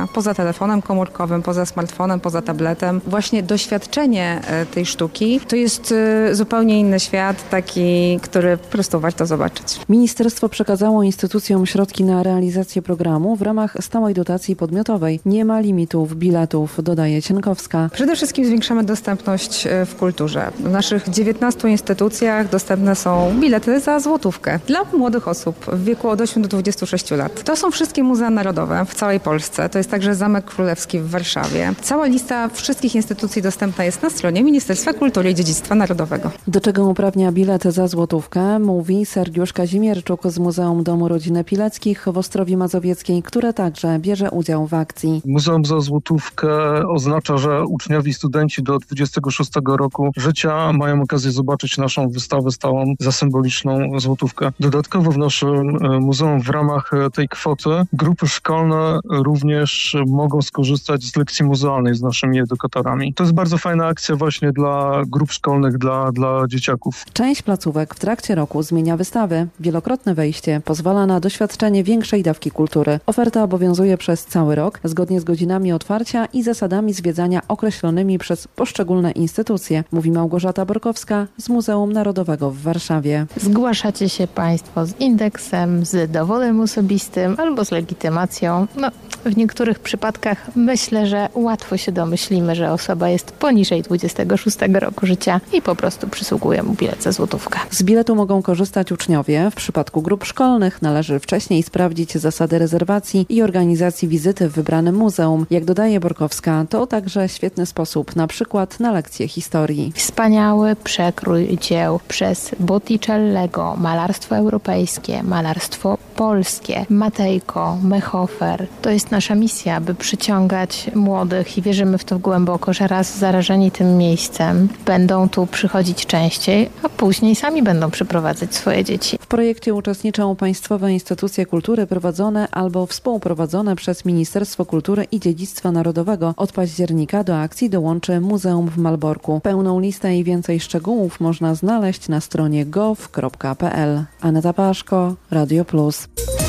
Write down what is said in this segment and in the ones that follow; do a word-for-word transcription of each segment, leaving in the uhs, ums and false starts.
wydarzenia. Poza telefonem komórkowym, poza smartfonem, poza tabletem. Właśnie doświadczenie tej sztuki to jest zupełnie inny świat, taki, który po prostu warto zobaczyć. Ministerstwo przekazało instytucjom środki na realizację programu w ramach stałej dotacji podmiotowej. Nie ma limitów biletów, dodaje Cienkowska. Przede wszystkim zwiększamy dostępność w kulturze. W naszych dziewiętnastu instytucjach dostępne są bilety za złotówkę dla młodych osób w wieku od ośmiu do dwudziestu sześciu lat. To są wszystkie muzea narodowe w całej Polsce. To jest także Zamek Królewski w Warszawie. Cała lista wszystkich instytucji dostępna jest na stronie Ministerstwa Kultury i Dziedzictwa Narodowego. Do czego uprawnia bilet za złotówkę, mówi Sergiusz Kazimierczuk z Muzeum Domu Rodziny Pileckich w Ostrowi Mazowieckiej, które także bierze udział w akcji. Muzeum za złotówkę oznacza, że uczniowie i studenci do dwudziestego szóstego roku życia mają okazję zobaczyć naszą wystawę stałą za symboliczną złotówkę. Dodatkowo w naszym muzeum w ramach tej kwoty grupy szkolne również mogą skorzystać z lekcji muzealnej z naszymi edukatorami. To jest bardzo fajna akcja właśnie dla grup szkolnych, dla, dla dzieciaków. Część placówek w trakcie roku zmienia wystawy. Wielokrotne wejście pozwala na doświadczenie większej dawki kultury. Oferta obowiązuje przez cały rok, zgodnie z godzinami otwarcia i zasadami zwiedzania określonymi przez poszczególne instytucje, mówi Małgorzata Borkowska z Muzeum Narodowego w Warszawie. Zgłaszacie się Państwo z indeksem, z dowodem osobistym albo z legitymacją. No, w niektórych przypadkach myślę, że łatwo się domyślimy, że osoba jest poniżej dwudziestego szóstego roku życia i po prostu przysługuje mu bilet za złotówkę. Z biletu mogą korzystać uczniowie. W przypadku grup szkolnych należy wcześniej sprawdzić zasady rezerwacji i organizacji wizyty w wybranym muzeum. Jak dodaje Borkowska, to także świetny sposób, na przykład na lekcje historii. Wspaniały przekrój dzieł przez Botticellego, malarstwo europejskie, malarstwo polskie, Matejko, Mehofer. To jest nasza misja, by przyciągać młodych i wierzymy w to głęboko, że raz zarażeni tym miejscem będą tu przychodzić częściej, a później sami będą przyprowadzać swoje dzieci. W projekcie uczestniczą państwowe instytucje kultury prowadzone albo współprowadzone przez Ministerstwo Kultury i Dziedzictwa Narodowego. Od października do akcji dołączy Muzeum w Malborku. Pełną listę i więcej szczegółów można znaleźć na stronie gov kropka p l. Aneta Paszko, Radio Plus.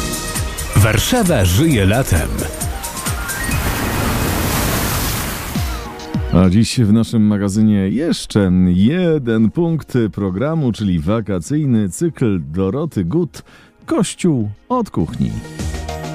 Warszawa żyje latem. A dziś w naszym magazynie jeszcze jeden punkt programu, czyli wakacyjny cykl Doroty Gut, Kościół od kuchni.